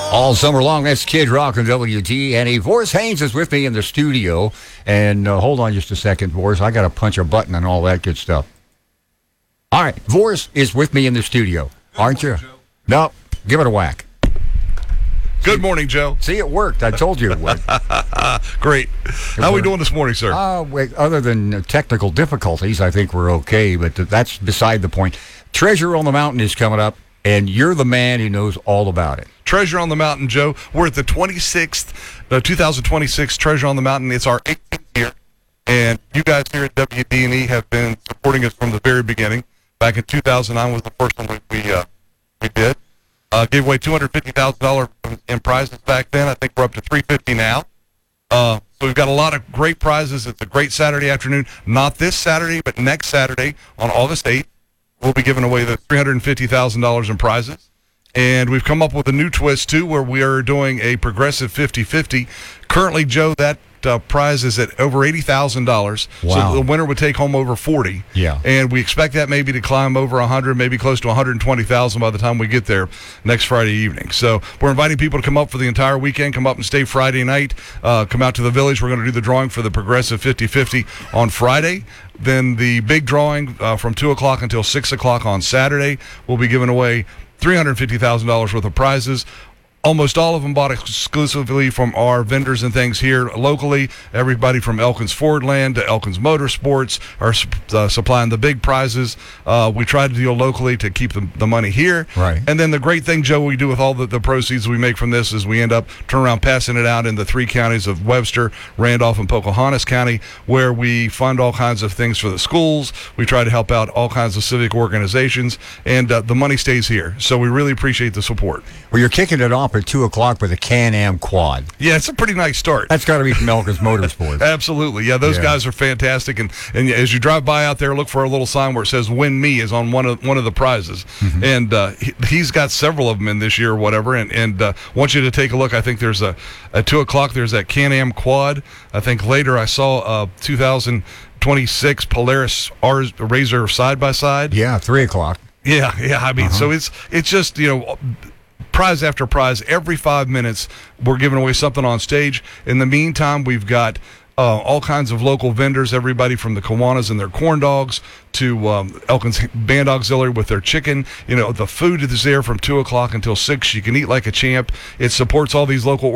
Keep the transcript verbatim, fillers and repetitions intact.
All summer long, that's Kid Rock and W T N E. Boris Haynes is with me in the studio. And uh, hold on just a second, Boris. I got to punch a button and all that good stuff. All right, Boris is with me in the studio. Good Aren't morning, you? Joe. No, give it a whack. Good morning, Joe. See, it worked. I told you it would. Great. It How are we worked. doing this morning, sir? Uh, wait, other than technical difficulties, I think we're okay, but that's beside the point. Treasure on the Mountain is coming up, and you're the man who knows all about it. Treasure on the Mountain, Joe. We're at the twenty-sixth, uh, twenty twenty-six Treasure on the Mountain. It's our eighteenth year, and you guys here at W D N E have been supporting us from the very beginning. Back in two thousand nine was the first one we we, uh, we did. Uh, gave away two hundred fifty thousand dollars in prizes back then. I think we're up to three hundred fifty now. Uh, so we've got a lot of great prizes. It's a great Saturday afternoon. Not this Saturday, but next Saturday on August eighth, we'll be giving away the three hundred fifty thousand dollars in prizes. And we've come up with a new twist, too, where we are doing a progressive fifty-fifty. Currently, Joe, that uh, prize is at over eighty thousand dollars. Wow. So the winner would take home over forty. Yeah. And we expect that maybe to climb over one hundred, maybe close to one hundred twenty thousand by the time we get there next Friday evening. So we're inviting people to come up for the entire weekend, come up and stay Friday night, uh, come out to the village. We're going to do the drawing for the progressive fifty-fifty on Friday. Then the big drawing uh, from two o'clock until six o'clock on Saturday. We'll be giving away three hundred fifty thousand dollars worth of prizes. Almost all of them bought exclusively from our vendors and things here locally. Everybody from Elkins Fordland to Elkins Motorsports are uh, supplying the big prizes. Uh, we try to deal locally to keep the, the money here. Right. And then the great thing, Joe, we do with all the, the proceeds we make from this is we end up turning around passing it out in the three counties of Webster, Randolph, and Pocahontas County, where we fund all kinds of things for the schools. We try to help out all kinds of civic organizations, and uh, the money stays here. So we really appreciate the support. Well, you're kicking it off at two o'clock with a Can-Am quad. Yeah, it's a pretty nice start. That's got to be from Elkins Motorsports. Absolutely. Yeah, those Yeah. guys are fantastic. And, and as you drive by out there, look for a little sign where it says Win Me is on one of one of the prizes. Mm-hmm. And uh, he, he's got several of them in this year or whatever. And, and uh, want you to take a look. I think there's a, at two o'clock, there's that Can-Am quad. I think later I saw uh, two thousand twenty-six Polaris R Razor side-by-side. Yeah, three o'clock. Yeah, yeah. I mean, Uh-huh. so it's it's just, you know, prize after prize. Every five minutes, we're giving away something on stage. In the meantime, we've got uh, all kinds of local vendors, everybody from the Kiwanis and their corn dogs to um, Elkins Band Auxiliary with their chicken. You know, the food is there from two o'clock until six. You can eat like a champ. It supports all these local